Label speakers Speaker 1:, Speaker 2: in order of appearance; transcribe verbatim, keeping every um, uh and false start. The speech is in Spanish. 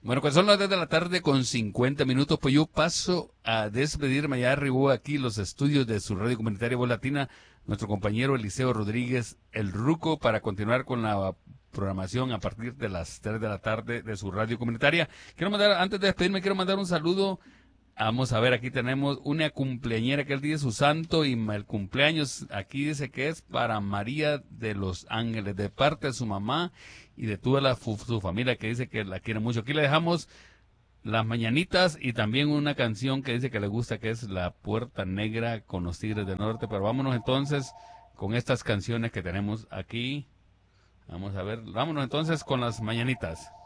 Speaker 1: Bueno, pues son las dos de la tarde con cincuenta minutos, pues yo paso a despedirme. Ya arribó aquí los estudios de su radio comunitaria Voz Latina, nuestro compañero Eliseo Rodríguez, el Ruco, para continuar con la programación a partir de las tres de la tarde de su radio comunitaria. Quiero mandar, antes de despedirme, quiero mandar un saludo. Vamos a ver, aquí tenemos una cumpleañera que él dice su santo y el cumpleaños, aquí dice que es para María de los Ángeles, de parte de su mamá y de toda la, su familia, que dice que la quiere mucho. Aquí le dejamos las mañanitas y también una canción que dice que le gusta, que es La Puerta Negra con los Tigres del Norte. Pero vámonos entonces con estas canciones que tenemos aquí. Vamos a ver, vámonos entonces con las mañanitas.